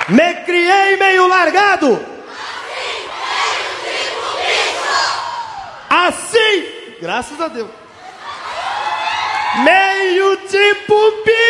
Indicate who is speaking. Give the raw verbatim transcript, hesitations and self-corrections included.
Speaker 1: Me criei meio largado. Assim, graças a Deus. Meio tipo bicho.